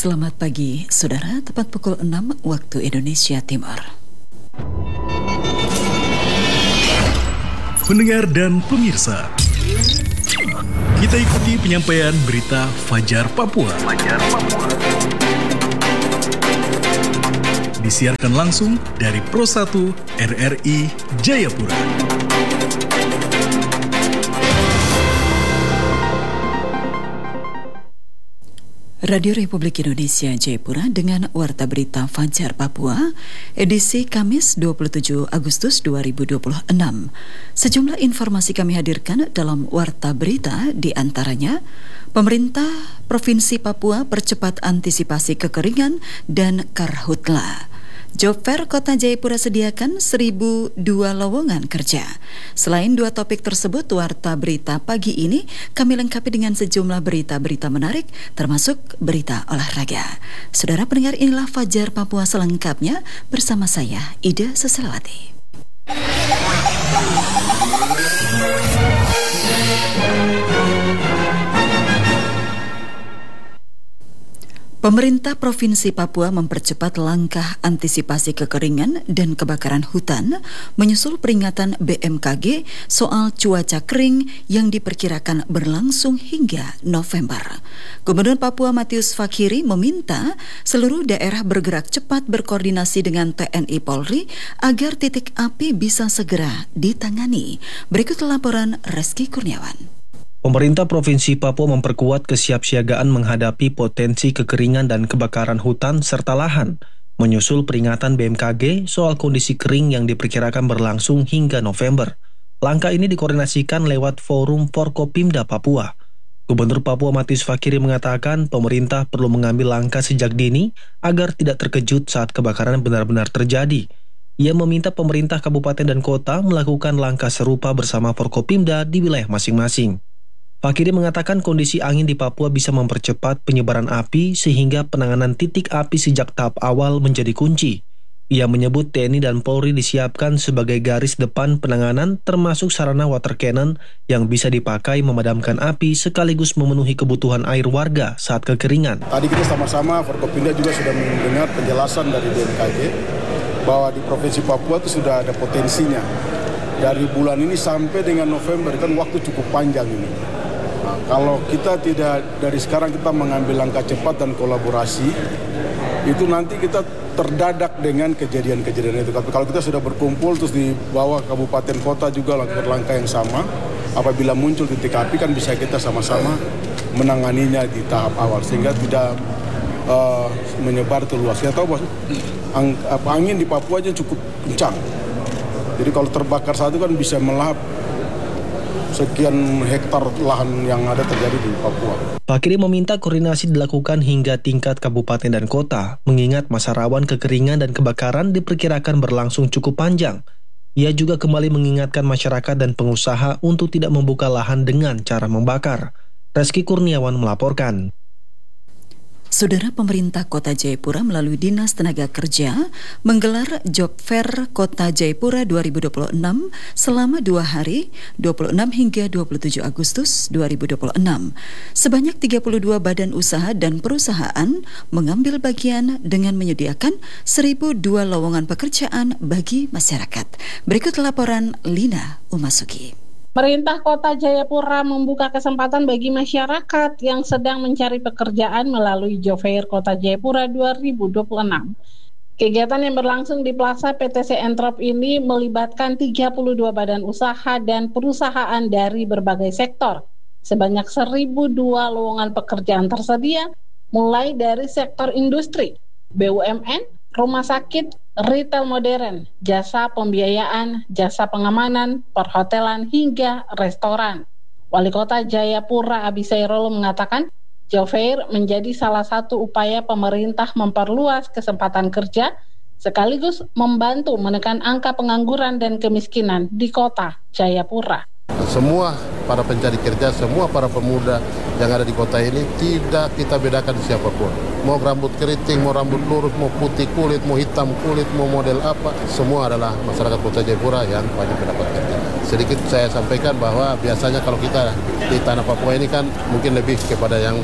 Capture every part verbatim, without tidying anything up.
Selamat pagi, saudara. Tepat pukul enam waktu Indonesia Timur. Pendengar dan pemirsa, kita ikuti penyampaian berita Fajar Papua. Fajar Papua. Disiarkan langsung dari Pro satu R R I Jayapura. Radio Republik Indonesia Jayapura dengan Warta Berita Fajar Papua, edisi Kamis dua puluh tujuh Agustus dua ribu dua puluh enam. Sejumlah informasi kami hadirkan dalam Warta Berita, di antaranya pemerintah Provinsi Papua percepat antisipasi kekeringan dan karhutla. Job Fair Kota Jayapura sediakan seribu dua lowongan kerja. Selain dua topik tersebut, Warta Berita pagi ini kami lengkapi dengan sejumlah berita-berita menarik, termasuk berita olahraga. Saudara pendengar, inilah Fajar Papua selengkapnya bersama saya, Ida Seselawati. Pemerintah Provinsi Papua mempercepat langkah antisipasi kekeringan dan kebakaran hutan menyusul peringatan B M K G soal cuaca kering yang diperkirakan berlangsung hingga November. Gubernur Papua Matius Fakhiri meminta seluruh daerah bergerak cepat berkoordinasi dengan T N I Polri agar titik api bisa segera ditangani. Berikut laporan Reski Kurniawan. Pemerintah Provinsi Papua memperkuat kesiapsiagaan menghadapi potensi kekeringan dan kebakaran hutan serta lahan, menyusul peringatan B M K G soal kondisi kering yang diperkirakan berlangsung hingga November. Langkah ini dikoordinasikan lewat Forum Forkopimda Papua. Gubernur Papua Matius Fakhiri mengatakan pemerintah perlu mengambil langkah sejak dini agar tidak terkejut saat kebakaran benar-benar terjadi. Ia meminta pemerintah kabupaten dan kota melakukan langkah serupa bersama Forkopimda di wilayah masing-masing. Fakhiri mengatakan kondisi angin di Papua bisa mempercepat penyebaran api sehingga penanganan titik api sejak tahap awal menjadi kunci. Ia menyebut T N I dan Polri disiapkan sebagai garis depan penanganan termasuk sarana water cannon yang bisa dipakai memadamkan api sekaligus memenuhi kebutuhan air warga saat kekeringan. Tadi kita sama-sama Forkopimda juga sudah mendengar penjelasan dari B M K G bahwa di Provinsi Papua itu sudah ada potensinya. Dari bulan ini sampai dengan November kan waktu cukup panjang ini. Nah, kalau kita tidak dari sekarang kita mengambil langkah cepat dan kolaborasi, itu nanti kita terdadak dengan kejadian-kejadian itu. Tapi kalau kita sudah berkumpul terus di bawah kabupaten kota juga lakukan langkah yang sama, apabila muncul titik api kan bisa kita sama-sama menanganinya di tahap awal sehingga tidak uh, menyebar terluas. Kita tahu bahwa ang, angin di Papua aja cukup kencang. Jadi kalau terbakar satu kan bisa melahap sekian hektar lahan yang ada terjadi di Papua. Fakhiri meminta koordinasi dilakukan hingga tingkat kabupaten dan kota, mengingat masa rawan kekeringan dan kebakaran diperkirakan berlangsung cukup panjang. Ia juga kembali mengingatkan masyarakat dan pengusaha untuk tidak membuka lahan dengan cara membakar. Reski Kurniawan melaporkan. Saudara, pemerintah Kota Jayapura melalui Dinas Tenaga Kerja menggelar Job Fair Kota Jayapura dua ribu dua puluh enam selama dua hari, dua puluh enam hingga dua puluh tujuh Agustus dua ribu dua puluh enam. Sebanyak tiga puluh dua badan usaha dan perusahaan mengambil bagian dengan menyediakan seribu dua lowongan pekerjaan bagi masyarakat. Berikut laporan Lina Umasuki. Pemerintah Kota Jayapura membuka kesempatan bagi masyarakat yang sedang mencari pekerjaan melalui Job Fair Kota Jayapura dua ribu dua puluh enam. Kegiatan yang berlangsung di Plaza P T C Entrop ini melibatkan tiga puluh dua badan usaha dan perusahaan dari berbagai sektor. Sebanyak seribu dua lowongan pekerjaan tersedia, mulai dari sektor industri, B U M N, rumah sakit, retail modern, jasa pembiayaan, jasa pengamanan, perhotelan, hingga restoran. Wali Kota Jayapura Abi Sairolo mengatakan, Job Fair menjadi salah satu upaya pemerintah memperluas kesempatan kerja, sekaligus membantu menekan angka pengangguran dan kemiskinan di Kota Jayapura. Semua para pencari kerja, semua para pemuda yang ada di kota ini tidak kita bedakan siapapun. Mau rambut keriting, mau rambut lurus, mau putih kulit, mau hitam kulit, mau model apa, semua adalah masyarakat Kota Jayapura yang banyak mendapat kerja. Sedikit saya sampaikan bahwa biasanya kalau kita di tanah Papua ini kan mungkin lebih kepada yang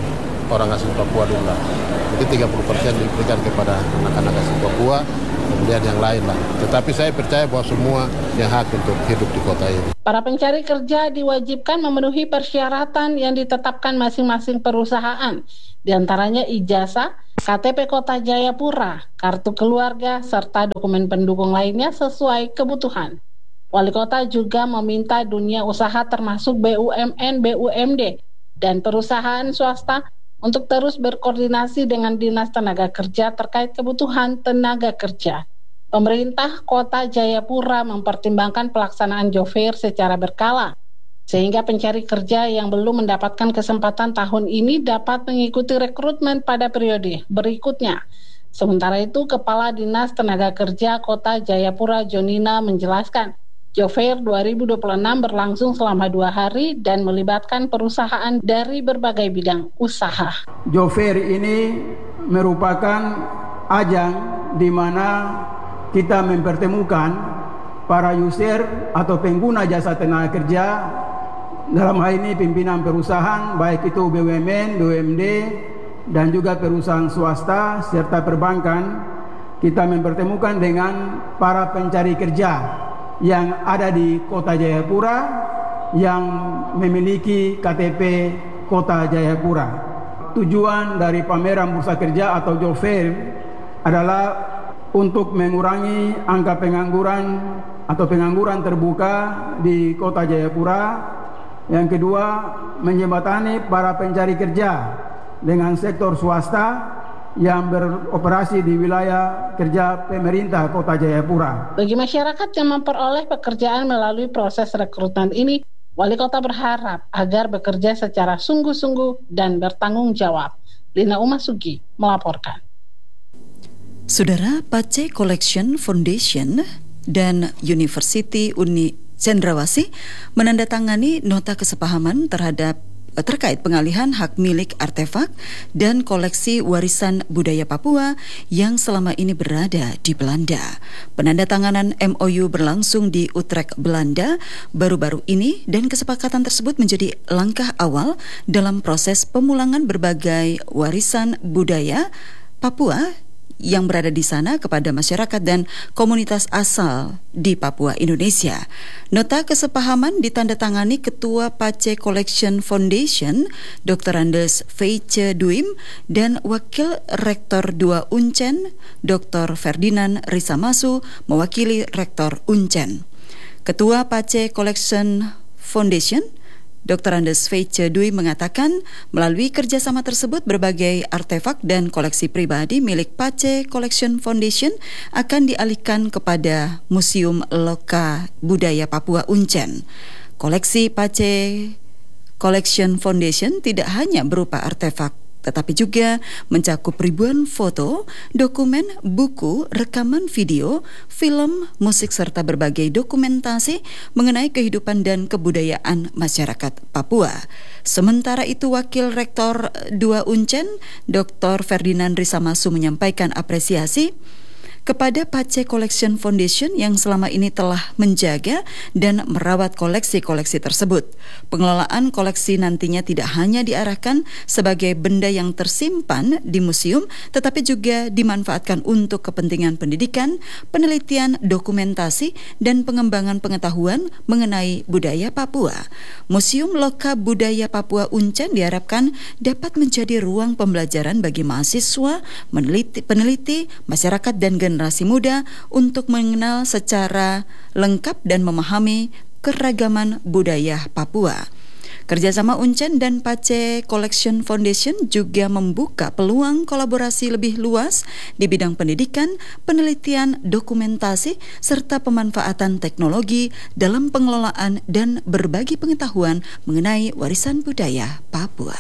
orang asli Papua dulu lah. Jadi tiga puluh persen diberikan kepada anak-anak asli Papua, kemudian yang lain lah. Tetapi saya percaya bahwa semua yang hak untuk hidup di kota ini. Para pencari kerja diwajibkan memenuhi persyaratan yang ditetapkan masing-masing perusahaan, diantaranya ijazah, K T P Kota Jayapura, kartu keluarga, serta dokumen pendukung lainnya sesuai kebutuhan. Wali Kota juga meminta dunia usaha termasuk B U M N, B U M D, dan perusahaan swasta untuk terus berkoordinasi dengan Dinas Tenaga Kerja terkait kebutuhan tenaga kerja. Pemerintah Kota Jayapura mempertimbangkan pelaksanaan job fair secara berkala, sehingga pencari kerja yang belum mendapatkan kesempatan tahun ini dapat mengikuti rekrutmen pada periode berikutnya. Sementara itu, Kepala Dinas Tenaga Kerja Kota Jayapura Jonina menjelaskan, Job Fair dua ribu dua puluh enam berlangsung selama dua hari dan melibatkan perusahaan dari berbagai bidang usaha. Job Fair ini merupakan ajang di mana kita mempertemukan para user atau pengguna jasa tenaga kerja, dalam hal ini pimpinan perusahaan, baik itu B U M N, B U M D, dan juga perusahaan swasta serta perbankan. Kita mempertemukan dengan para pencari kerja yang ada di Kota Jayapura yang memiliki K T P Kota Jayapura. Tujuan dari pameran bursa kerja atau job fair adalah untuk mengurangi angka pengangguran atau pengangguran terbuka di Kota Jayapura. Yang kedua, menjembatani para pencari kerja dengan sektor swasta yang beroperasi di wilayah kerja pemerintah Kota Jayapura. Bagi masyarakat yang memperoleh pekerjaan melalui proses rekrutmen ini, Wali Kota berharap agar bekerja secara sungguh-sungguh dan bertanggung jawab. Lina Umasugi melaporkan. Saudara, Pace Collection Foundation dan University Uni Cendrawasih menandatangani nota kesepahaman terhadap terkait pengalihan hak milik artefak dan koleksi warisan budaya Papua yang selama ini berada di Belanda. Penandatanganan M O U berlangsung di Utrecht, Belanda baru-baru ini, dan kesepakatan tersebut menjadi langkah awal dalam proses pemulangan berbagai warisan budaya Papua yang berada di sana kepada masyarakat dan komunitas asal di Papua, Indonesia. Nota kesepahaman ditandatangani Ketua Pace Collection Foundation, Doktor Andes Feice Duim, dan Wakil Rektor dua Uncen, Doktor Ferdinand Risamasu, mewakili Rektor Uncen. Ketua Pace Collection Foundation, Doktor Andes Feice Dui mengatakan melalui kerjasama tersebut berbagai artefak dan koleksi pribadi milik Pace Collection Foundation akan dialihkan kepada Museum Loka Budaya Papua Uncen. Koleksi Pace Collection Foundation tidak hanya berupa artefak, tetapi juga mencakup ribuan foto, dokumen, buku, rekaman video, film, musik, serta berbagai dokumentasi mengenai kehidupan dan kebudayaan masyarakat Papua. Sementara itu, Wakil Rektor dua Uncen, Doktor Ferdinand Risamasu menyampaikan apresiasi kepada Pace Collection Foundation yang selama ini telah menjaga dan merawat koleksi-koleksi tersebut. Pengelolaan koleksi nantinya tidak hanya diarahkan sebagai benda yang tersimpan di museum, tetapi juga dimanfaatkan untuk kepentingan pendidikan, penelitian, dokumentasi, dan pengembangan pengetahuan mengenai budaya Papua. Museum Loka Budaya Papua Uncen diharapkan dapat menjadi ruang pembelajaran bagi mahasiswa, peneliti, peneliti masyarakat, dan generasi generasi muda untuk mengenal secara lengkap dan memahami keragaman budaya Papua. Kerjasama Uncen dan Pace Collection Foundation juga membuka peluang kolaborasi lebih luas di bidang pendidikan, penelitian, dokumentasi, serta pemanfaatan teknologi dalam pengelolaan dan berbagi pengetahuan mengenai warisan budaya Papua.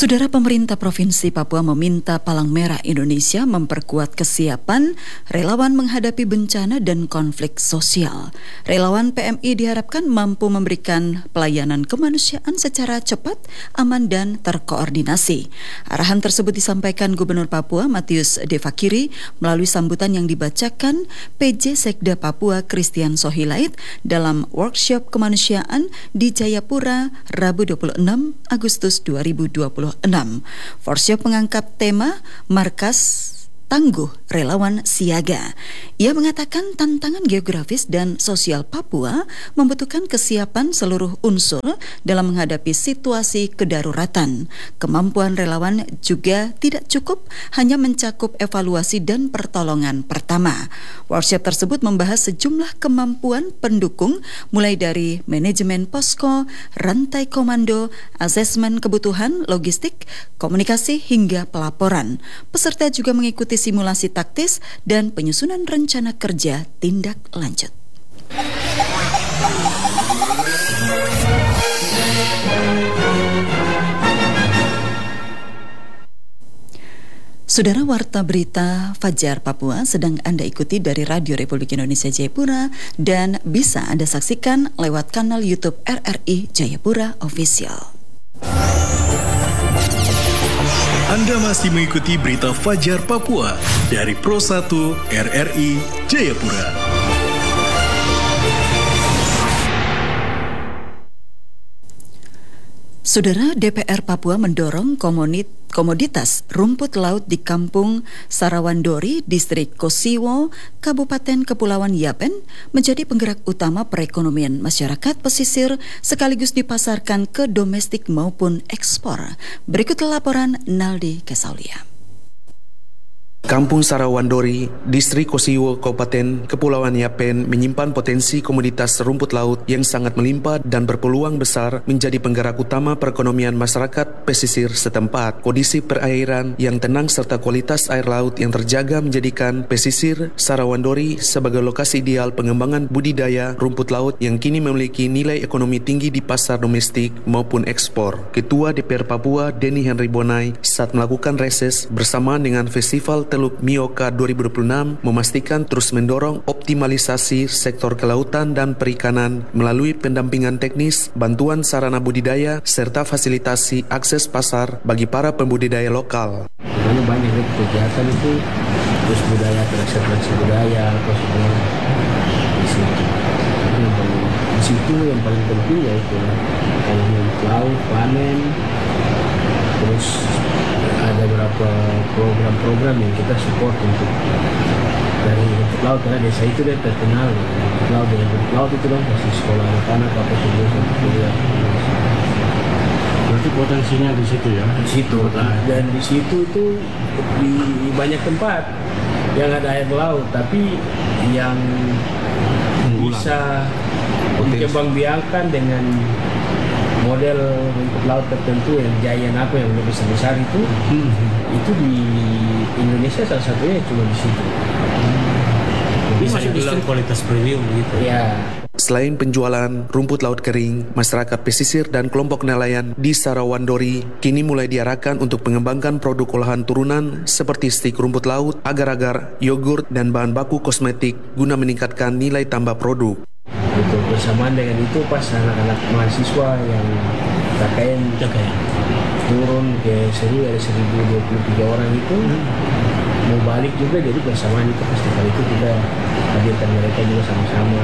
Saudara, pemerintah Provinsi Papua meminta Palang Merah Indonesia memperkuat kesiapan relawan menghadapi bencana dan konflik sosial. Relawan P M I diharapkan mampu memberikan pelayanan kemanusiaan secara cepat, aman, dan terkoordinasi. Arahan tersebut disampaikan Gubernur Papua Matius De Fakiri melalui sambutan yang dibacakan P J Sekda Papua Christian Sohilait dalam workshop kemanusiaan di Jayapura Rabu dua puluh enam Agustus dua ribu dua puluh enam. Workshop mengangkat tema Markas Tangguh Relawan Siaga. Ia mengatakan tantangan geografis dan sosial Papua membutuhkan kesiapan seluruh unsur dalam menghadapi situasi kedaruratan. Kemampuan relawan juga tidak cukup hanya mencakup evaluasi dan pertolongan pertama. Workshop tersebut membahas sejumlah kemampuan pendukung mulai dari manajemen posko, rantai komando, asesmen kebutuhan, logistik, komunikasi hingga pelaporan. Peserta juga mengikuti simulasi taktis dan penyusunan rencana kerja tindak lanjut. Saudara, warta berita Fajar Papua sedang Anda ikuti dari Radio Republik Indonesia Jayapura dan bisa Anda saksikan lewat kanal YouTube R R I Jayapura Official. Anda masih mengikuti berita Fajar Papua dari Pro satu R R I Jayapura. Saudara, D P R Papua mendorong komunit komoditas rumput laut di Kampung Sarawandori, Distrik Kosiwo, Kabupaten Kepulauan Yapen menjadi penggerak utama perekonomian masyarakat pesisir sekaligus dipasarkan ke domestik maupun ekspor. Berikut laporan Naldi Kesaulia. Kampung Sarawandori, Distrik Kosiwo, Kabupaten Kepulauan Yapen menyimpan potensi komoditas rumput laut yang sangat melimpah dan berpeluang besar menjadi penggerak utama perekonomian masyarakat pesisir setempat. Kondisi perairan yang tenang serta kualitas air laut yang terjaga menjadikan pesisir Sarawandori sebagai lokasi ideal pengembangan budidaya rumput laut yang kini memiliki nilai ekonomi tinggi di pasar domestik maupun ekspor. Ketua D P R Papua Denny Henry Bonai saat melakukan reses bersamaan dengan Festival Teluk Mioka dua ribu dua puluh enam memastikan terus mendorong optimalisasi sektor kelautan dan perikanan melalui pendampingan teknis, bantuan sarana budidaya, serta fasilitasi akses pasar bagi para pembudidaya lokal. Karena banyak itu kegiatan itu terus budaya, transformasi budaya, apa semua di situ. Di situ yang paling penting yaitu penanaman laut, panen, terus ada beberapa program-program yang kita support untuk dari rumput laut, karena desa itu dia terkenal rumput laut. Dari rumput laut itu dong kasih sekolah anak-anak apa semua sampai kuliah. Berarti potensinya di situ ya? Di situ, dan di situ itu di banyak tempat yang ada air laut, tapi yang bisa dikembangbiakkan dengan model rumput laut tertentu yang giant apa yang lebih besar itu, hmm. itu di Indonesia salah satunya cuma di situ. Jadi bisa dibilang kualitas premium gitu. Ya. Selain penjualan rumput laut kering, masyarakat pesisir dan kelompok nelayan di Sarawandori kini mulai diarahkan untuk mengembangkan produk olahan turunan seperti stik rumput laut, agar-agar, yogurt, dan bahan baku kosmetik guna meningkatkan nilai tambah produk. Itu bersamaan dengan itu pas anak-anak mahasiswa yang K K N turun ke Seru ada seribu dua puluh tiga orang itu hmm. mau balik juga, jadi bersamaan itu festival itu kita hadirkan mereka juga sama-sama.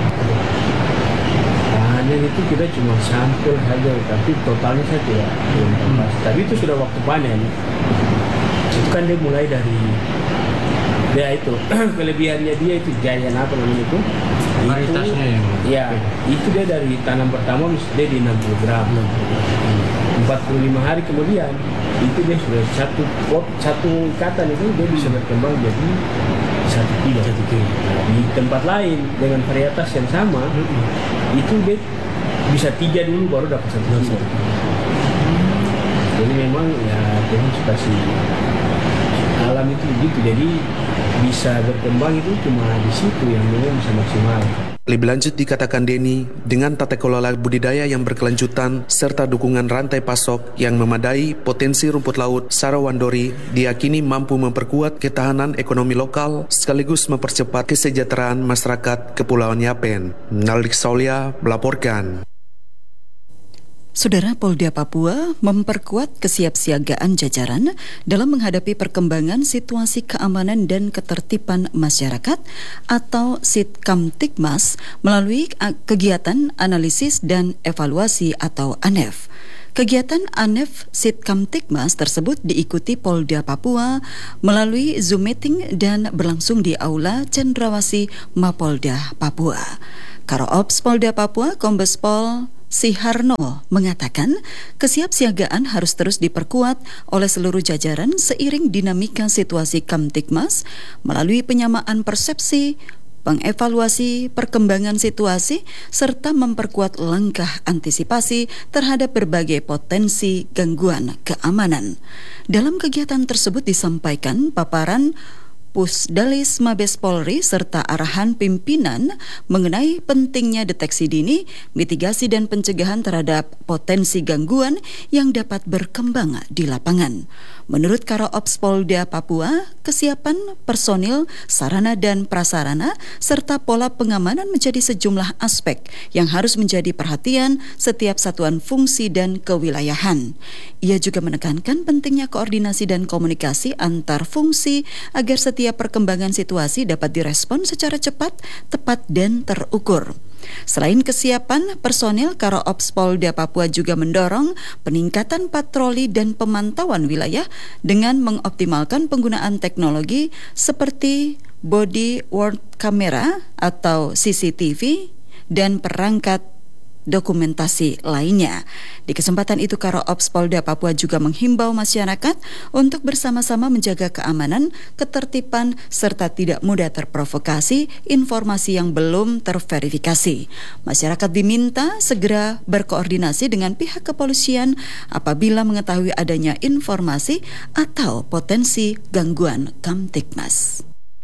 Panen itu kita cuma sampel saja, tapi totalnya saya tidak belum pas. Tapi itu sudah waktu panen. Itu kan dia mulai dari dia itu kelebihannya dia itu giant apa namanya itu? Varietasnya ya? Ya, itu dia dari tanam pertama dia di enam puluh gram. empat puluh lima hari kemudian itu dia sudah satu pot, satu ikatan itu dia bisa berkembang jadi satu kilo. Satu kilo. Nah, di tempat lain dengan varietas yang sama hmm. itu dia bisa tiga dulu baru dapat satu kilo. Jadi memang ya Tuhan kasih alam itu begitu, jadi bisa berkembang itu cuma di situ yang memang bisa maksimal. Lebih lanjut dikatakan Denny, dengan tata kelola budidaya yang berkelanjutan serta dukungan rantai pasok yang memadai, potensi rumput laut Sarawandori diyakini mampu memperkuat ketahanan ekonomi lokal sekaligus mempercepat kesejahteraan masyarakat Kepulauan Yapen. Naldik Saulia melaporkan. Saudara, Polda Papua memperkuat kesiapsiagaan jajaran dalam menghadapi perkembangan situasi keamanan dan ketertiban masyarakat atau Sitkamtikmas melalui kegiatan analisis dan evaluasi atau A N E V. Kegiatan A N E V Sitkamtikmas tersebut diikuti Polda Papua melalui Zoom meeting dan berlangsung di Aula Cendrawasih Mapolda Papua. Karo Ops Polda Papua Kombes Pol Siharno mengatakan kesiapsiagaan harus terus diperkuat oleh seluruh jajaran seiring dinamika situasi Kamtikmas melalui penyamaan persepsi, mengevaluasi perkembangan situasi, serta memperkuat langkah antisipasi terhadap berbagai potensi gangguan keamanan. Dalam kegiatan tersebut disampaikan paparan Pusdalis Mabes Polri serta arahan pimpinan mengenai pentingnya deteksi dini, mitigasi dan pencegahan terhadap potensi gangguan yang dapat berkembang di lapangan. Menurut Karo Ops Polda Papua, kesiapan personil, sarana dan prasarana serta pola pengamanan menjadi sejumlah aspek yang harus menjadi perhatian setiap satuan fungsi dan kewilayahan. Ia juga menekankan pentingnya koordinasi dan komunikasi antar fungsi agar setiap perkembangan situasi dapat direspon secara cepat, tepat, dan terukur. Selain kesiapan personil, Karo Ops Polda Papua juga mendorong peningkatan patroli dan pemantauan wilayah dengan mengoptimalkan penggunaan teknologi seperti body worn camera atau C C T V dan perangkat dokumentasi lainnya. Di kesempatan itu, Karo Ops Polda Papua juga menghimbau masyarakat untuk bersama-sama menjaga keamanan, ketertiban, serta tidak mudah terprovokasi informasi yang belum terverifikasi. Masyarakat diminta segera berkoordinasi dengan pihak kepolisian apabila mengetahui adanya informasi atau potensi gangguan Kamtikmas.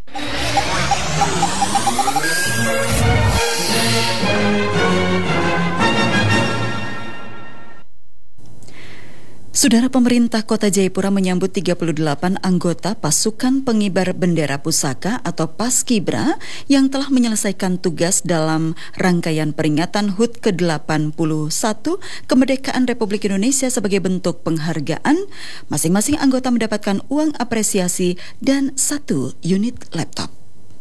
Saudara, pemerintah Kota Jayapura menyambut tiga puluh delapan anggota pasukan pengibar bendera pusaka atau Paskibra yang telah menyelesaikan tugas dalam rangkaian peringatan H U T ke delapan puluh satu Kemerdekaan Republik Indonesia sebagai bentuk penghargaan. Masing-masing anggota mendapatkan uang apresiasi dan satu unit laptop.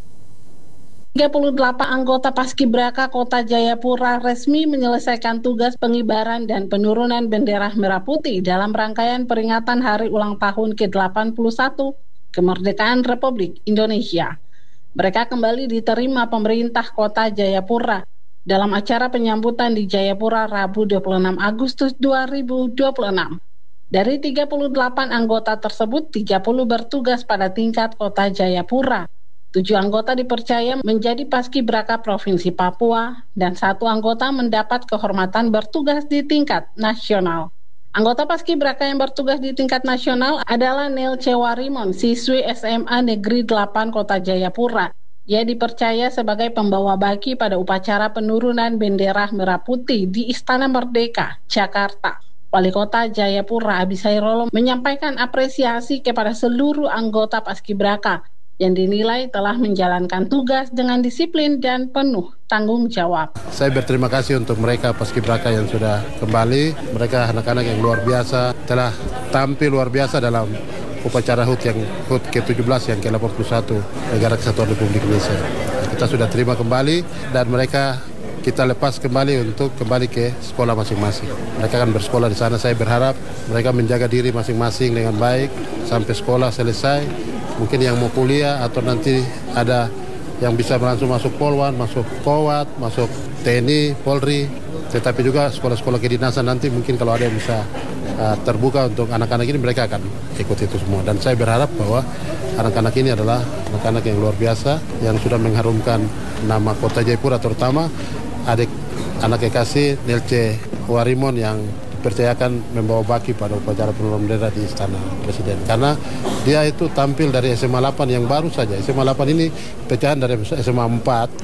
tiga puluh delapan anggota Paskibraka Kota Jayapura resmi menyelesaikan tugas pengibaran dan penurunan bendera merah putih dalam rangkaian peringatan Hari Ulang Tahun ke delapan puluh satu Kemerdekaan Republik Indonesia. Mereka kembali diterima pemerintah Kota Jayapura dalam acara penyambutan di Jayapura Rabu dua puluh enam Agustus dua ribu dua puluh enam. Dari tiga puluh delapan anggota tersebut, tiga puluh bertugas pada tingkat Kota Jayapura. Tujuh anggota dipercaya menjadi Paskibraka Provinsi Papua dan satu anggota mendapat kehormatan bertugas di tingkat nasional. Anggota Paskibraka yang bertugas di tingkat nasional adalah Nelce Warimon, siswi S M A Negeri delapan Kota Jayapura. Ia dipercaya sebagai pembawa baki pada upacara penurunan bendera merah putih di Istana Merdeka, Jakarta. Wali Kota Jayapura Abi Sairolo menyampaikan apresiasi kepada seluruh anggota Paskibraka yang dinilai telah menjalankan tugas dengan disiplin dan penuh tanggung jawab. Saya berterima kasih untuk mereka Paskibraka yang sudah kembali. Mereka anak-anak yang luar biasa, telah tampil luar biasa dalam upacara H U T yang H U T ke tujuh belas yang ke delapan puluh satu Negara Kesatuan Republik Indonesia. Kita sudah terima kembali dan mereka kita lepas kembali untuk kembali ke sekolah masing-masing. Mereka akan bersekolah di sana. Saya berharap mereka menjaga diri masing-masing dengan baik sampai sekolah selesai. Mungkin yang mau kuliah atau nanti ada yang bisa langsung masuk Polwan, masuk Kowat, masuk T N I, Polri, tetapi juga sekolah-sekolah kedinasan nanti mungkin kalau ada yang bisa uh, terbuka untuk anak-anak ini, mereka akan ikut itu semua. Dan saya berharap bahwa anak-anak ini adalah anak-anak yang luar biasa yang sudah mengharumkan nama Kota Jayapura, terutama adik anak kekasih Nelce Warimon yang dipercayakan membawa baki pada upacara penurunan bendera di Istana Presiden. Karena dia itu tampil dari S M A delapan yang baru saja. S M A delapan ini pecahan dari S M A empat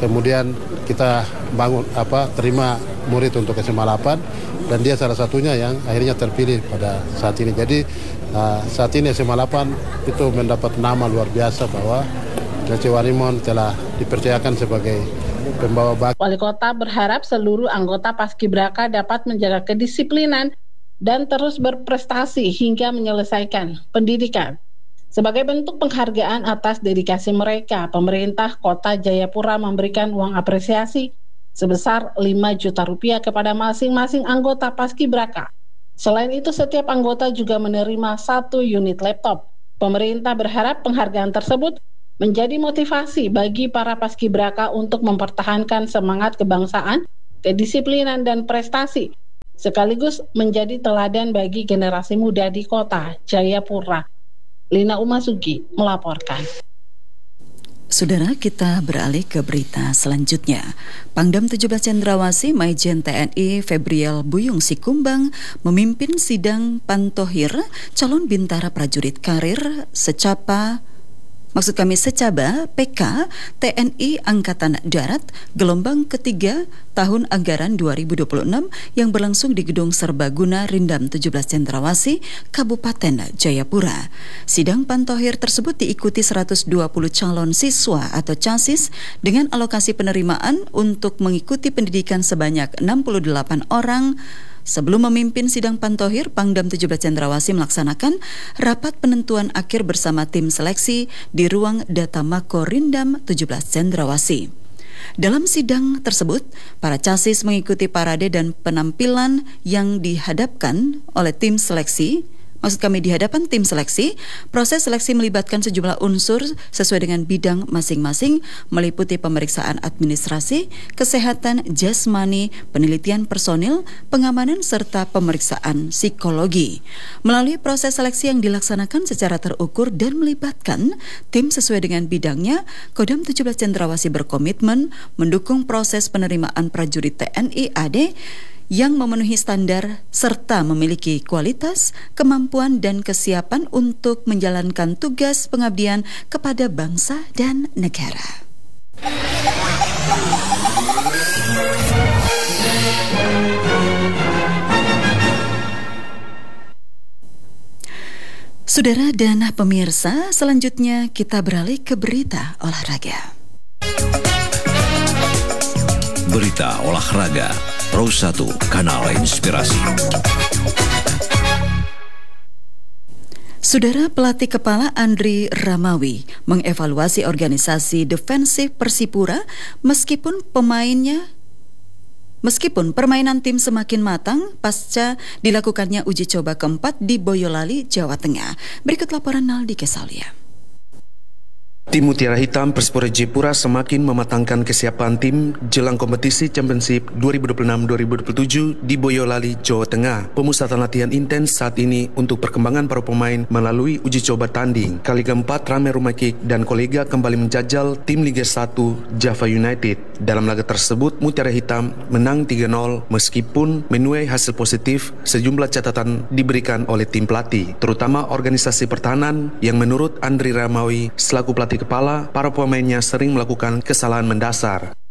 kemudian kita bangun apa terima murid untuk S M A delapan, dan dia salah satunya yang akhirnya terpilih pada saat ini. Jadi uh, saat ini S M A delapan itu mendapat nama luar biasa bahwa Lece Warimon telah dipercayakan sebagai pembawa bakat. Wali Kota berharap seluruh anggota Paskibraka dapat menjaga kedisiplinan dan terus berprestasi hingga menyelesaikan pendidikan. Sebagai bentuk penghargaan atas dedikasi mereka, pemerintah Kota Jayapura memberikan uang apresiasi sebesar lima juta rupiah kepada masing-masing anggota Paskibraka. Selain itu, setiap anggota juga menerima satu unit laptop. Pemerintah berharap penghargaan tersebut menjadi motivasi bagi para Paskibraka untuk mempertahankan semangat kebangsaan, kedisiplinan, dan prestasi, sekaligus menjadi teladan bagi generasi muda di Kota Jayapura. Lina Umasugi melaporkan. Saudara, kita beralih ke berita selanjutnya. Pangdam tujuh belas Cendrawasih Maijen T N I Febriel Buyung Sikumbang memimpin sidang Pantohir calon bintara prajurit karir secapa Maksud kami secaba P K T N I Angkatan Darat gelombang ketiga tahun anggaran dua ribu dua puluh enam yang berlangsung di Gedung Serbaguna Rindam tujuh belas Cendrawasih, Kabupaten Jayapura. Sidang Pantohir tersebut diikuti seratus dua puluh calon siswa atau casis dengan alokasi penerimaan untuk mengikuti pendidikan sebanyak enam puluh delapan orang. Sebelum memimpin sidang Pantohir, Pangdam tujuh belas Cendrawasih melaksanakan rapat penentuan akhir bersama tim seleksi di ruang data Mako Rindam tujuh belas Cendrawasih. Dalam sidang tersebut, para casis mengikuti parade dan penampilan yang dihadapkan oleh tim seleksi. Maksud kami di hadapan tim seleksi, proses seleksi melibatkan sejumlah unsur sesuai dengan bidang masing-masing, meliputi pemeriksaan administrasi, kesehatan jasmani, penelitian personil, pengamanan, serta pemeriksaan psikologi. Melalui proses seleksi yang dilaksanakan secara terukur dan melibatkan tim sesuai dengan bidangnya, Kodam tujuh belas Cendrawasih berkomitmen mendukung proses penerimaan prajurit T N I A D yang memenuhi standar serta memiliki kualitas, kemampuan, dan kesiapan untuk menjalankan tugas pengabdian kepada bangsa dan negara. Saudara dan pemirsa, selanjutnya kita beralih ke berita olahraga. Berita olahraga Pro satu, Kanal Inspirasi. Saudara, pelatih kepala Andri Ramawi mengevaluasi organisasi defensif Persipura meskipun pemainnya Meskipun permainan tim semakin matang pasca dilakukannya uji coba keempat di Boyolali, Jawa Tengah. Berikut laporan Naldi Kesalia. Tim Mutiara Hitam Persipura Jayapura semakin mematangkan kesiapan tim jelang kompetisi Championship dua ribu dua puluh enam dua ribu dua puluh tujuh di Boyolali, Jawa Tengah. Pemusatan latihan intens saat ini untuk perkembangan para pemain melalui uji coba tanding. Kali keempat, Rame Rumakik dan kolega kembali menjajal tim Liga satu Java United. Dalam laga tersebut, Mutiara Hitam menang tiga nol meskipun menuai hasil positif sejumlah catatan diberikan oleh tim pelatih, terutama organisasi pertahanan yang menurut Andri Ramawi selaku pelatih kepala, para pemainnya sering melakukan kesalahan mendasar.